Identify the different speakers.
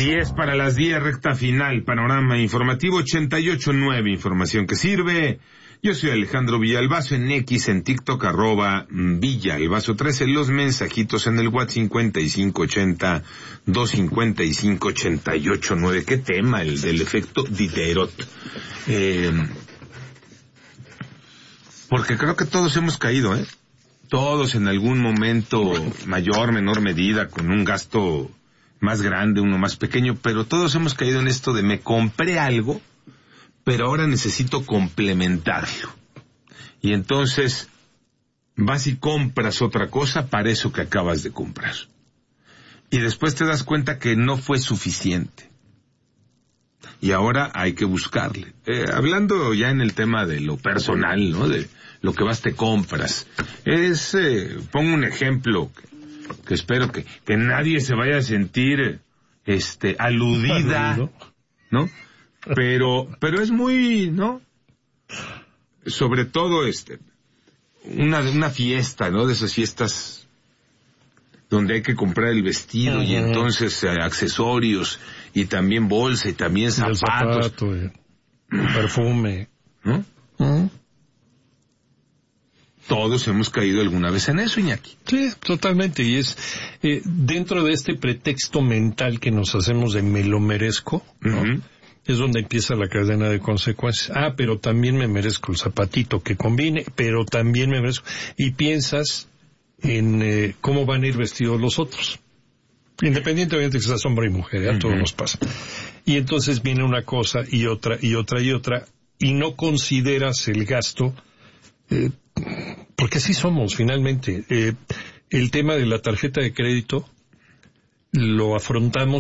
Speaker 1: 10 para las 10, recta final, panorama informativo 88.9, información que sirve. Yo soy Alejandro Villalbazo, en X, en TikTok, @Villalbazo13, los mensajitos en el WhatsApp 5580-255-88.9. ¿Qué tema? El del efecto Diderot. Porque creo que todos hemos caído, Todos en algún momento, mayor, menor medida, con un gasto más grande, uno más pequeño, pero todos hemos caído en esto de me compré algo, pero ahora necesito complementarlo. Y entonces vas y compras otra cosa para eso que acabas de comprar. Y después te das cuenta que no fue suficiente. Y ahora hay que buscarle. Hablando ya en el tema de lo personal, ¿no? De lo que vas te compras. Pongo un ejemplo que espero que nadie se vaya a sentir aludida, ¿no? Pero es muy, ¿no? Sobre todo una fiesta, ¿no? De esas fiestas donde hay que comprar el vestido y entonces accesorios y también bolsa y también zapatos,
Speaker 2: perfume,
Speaker 1: ¿no? Todos hemos caído alguna vez en eso, Iñaki.
Speaker 2: Sí, totalmente, y es dentro de este pretexto mental que nos hacemos de me lo merezco, ¿no? Uh-huh. Es donde empieza la cadena de consecuencias. Pero también me merezco el zapatito que combine, pero también me merezco. Y piensas en cómo van a ir vestidos los otros. Independientemente de que seas hombre y mujer, a todos nos pasa. Y entonces viene una cosa y otra, y otra, y otra, y no consideras el gasto, porque así somos, finalmente. El tema de la tarjeta de crédito lo afrontamos